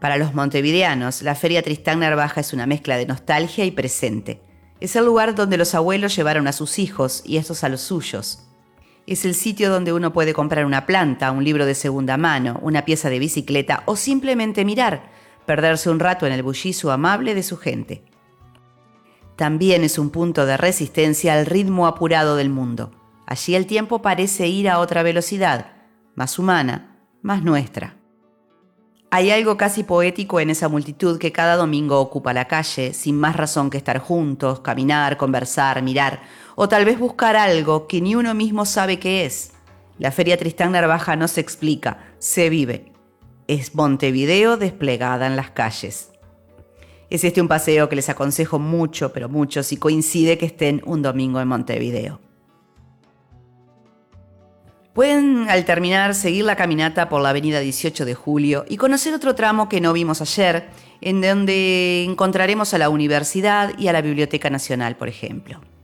Para los montevideanos, la Feria Tristán Narvaja es una mezcla de nostalgia y presente. Es el lugar donde los abuelos llevaron a sus hijos y estos a los suyos. Es el sitio donde uno puede comprar una planta, un libro de segunda mano, una pieza de bicicleta o simplemente mirar, perderse un rato en el bullicio amable de su gente. También es un punto de resistencia al ritmo apurado del mundo. Allí el tiempo parece ir a otra velocidad, más humana, más nuestra. Hay algo casi poético en esa multitud que cada domingo ocupa la calle, sin más razón que estar juntos, caminar, conversar, mirar, o tal vez buscar algo que ni uno mismo sabe qué es. La Feria Tristán Narvaja no se explica, se vive. Es Montevideo desplegada en las calles. Es este un paseo que les aconsejo mucho, pero mucho, si coincide que estén un domingo en Montevideo. Pueden, al terminar, seguir la caminata por la avenida 18 de Julio y conocer otro tramo que no vimos ayer, en donde encontraremos a la Universidad y a la Biblioteca Nacional, por ejemplo.